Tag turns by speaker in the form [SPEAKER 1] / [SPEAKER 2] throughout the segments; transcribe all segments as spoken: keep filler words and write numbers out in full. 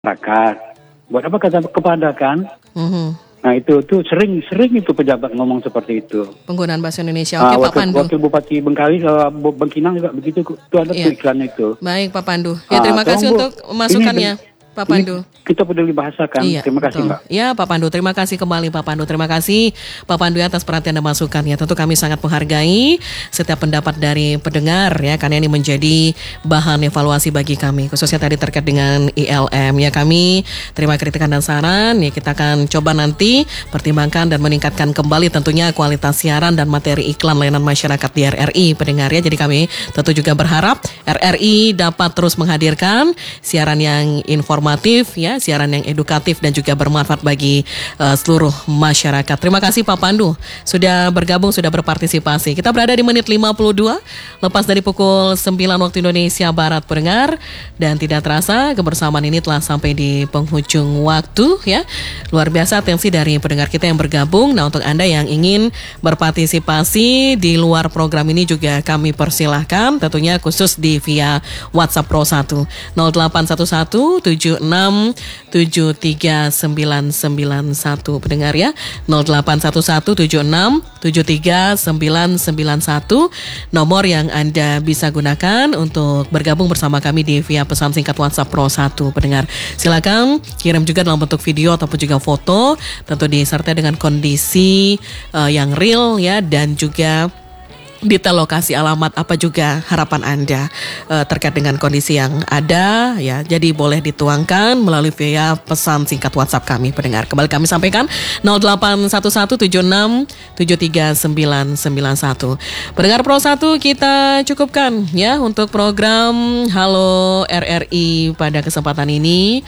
[SPEAKER 1] masyarakat. Buat apa kata kepada kan?
[SPEAKER 2] Mm-hmm.
[SPEAKER 1] Nah itu tuh sering-sering itu pejabat ngomong seperti itu.
[SPEAKER 2] Penggunaan bahasa Indonesia. Oke,
[SPEAKER 1] Ah,
[SPEAKER 2] Pak
[SPEAKER 1] wakil,
[SPEAKER 2] Pandu.
[SPEAKER 1] wakil Bupati Bengkali, uh, Bengkinang juga begitu. Itu ada
[SPEAKER 2] Iya.
[SPEAKER 1] tuh iklannya itu.
[SPEAKER 2] Baik, Pak Pandu. Ya,
[SPEAKER 1] Ah,
[SPEAKER 2] terima kasih
[SPEAKER 1] tolong, Bu.
[SPEAKER 2] untuk masukannya,
[SPEAKER 1] Ini-
[SPEAKER 2] Pak
[SPEAKER 1] ini
[SPEAKER 2] Pandu.
[SPEAKER 1] kita peduli bahasa kan.
[SPEAKER 2] Iya,
[SPEAKER 1] Terima kasih
[SPEAKER 2] betul.
[SPEAKER 1] Mbak.
[SPEAKER 2] Ya, Pak Pandu, terima kasih kembali Pak Pandu. Terima kasih Pak Pandu atas perhatian dan masukannya. Tentu kami sangat menghargai setiap pendapat dari pendengar ya, karena ini menjadi bahan evaluasi bagi kami, khususnya tadi terkait dengan I L M ya. Kami terima kritikan dan saran ya, kita akan coba nanti pertimbangkan dan meningkatkan kembali tentunya kualitas siaran dan materi iklan layanan masyarakat di R R I pendengar ya. Jadi kami tentu juga berharap R R I dapat terus menghadirkan siaran yang informatif ya, siaran yang edukatif dan juga bermanfaat bagi uh, seluruh masyarakat. Terima kasih Pak Pandu sudah bergabung, sudah berpartisipasi. Kita berada di menit lima puluh dua lepas dari pukul sembilan waktu Indonesia Barat pendengar, dan tidak terasa kebersamaan ini telah sampai di penghujung waktu ya. Luar biasa atensi dari pendengar kita yang bergabung. Nah, untuk Anda yang ingin berpartisipasi di luar program ini juga kami persilahkan, tentunya khusus di via WhatsApp Pro satu nol delapan satu satu tujuh enam tujuh tiga sembilan sembilan satu pendengar ya, nol delapan satu satu tujuh enam tujuh tiga sembilan sembilan satu nomor yang Anda bisa gunakan untuk bergabung bersama kami di via pesan singkat WhatsApp Pro satu pendengar. Silakan kirim juga dalam bentuk video ataupun juga foto, tentu disertai dengan kondisi uh, yang real ya, dan juga detail lokasi, alamat, apa juga harapan Anda uh, terkait dengan kondisi yang ada ya. Jadi boleh dituangkan melalui via pesan singkat WhatsApp kami pendengar. Kembali kami sampaikan nol delapan satu satu tujuh enam tujuh tiga sembilan sembilan satu. Pendengar Pro satu, kita cukupkan ya untuk program Halo R R I pada kesempatan ini,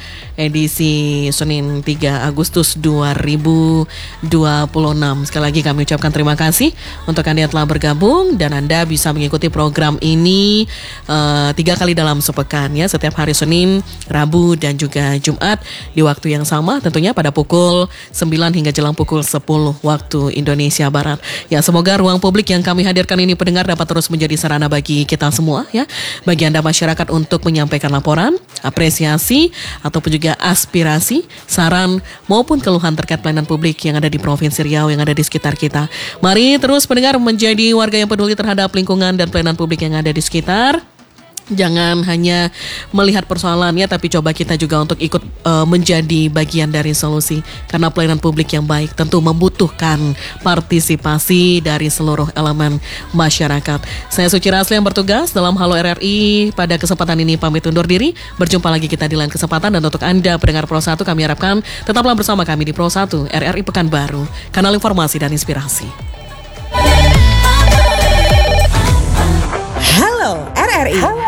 [SPEAKER 2] edisi Senin tiga Agustus dua ribu dua puluh enam. Sekali lagi kami ucapkan terima kasih untuk Anda yang telah bergabung, dan Anda bisa mengikuti program ini uh, tiga kali dalam sepekan ya, setiap hari Senin, Rabu, dan juga Jumat di waktu yang sama, tentunya pada pukul sembilan hingga jelang pukul sepuluh waktu Indonesia Barat. Ya, semoga ruang publik yang kami hadirkan ini pendengar dapat terus menjadi sarana bagi kita semua ya, bagi Anda masyarakat untuk menyampaikan laporan, apresiasi, ataupun juga aspirasi, saran, maupun keluhan terkait pelayanan publik yang ada di Provinsi Riau, yang ada di sekitar kita. Mari terus pendengar menjadi warga yang peduli terhadap lingkungan dan pelayanan publik yang ada di sekitar. Jangan hanya melihat persoalannya, tapi coba kita juga untuk ikut uh, menjadi bagian dari solusi. Karena pelayanan publik yang baik tentu membutuhkan partisipasi dari seluruh elemen masyarakat. Saya Suci Rasli yang bertugas dalam Halo R R I pada kesempatan ini pamit undur diri. Berjumpa lagi kita di lain kesempatan, dan untuk Anda pendengar Pro satu, kami harapkan tetaplah bersama kami di Pro satu R R I Pekanbaru, kanal informasi dan inspirasi.
[SPEAKER 3] Halo R R I. Halo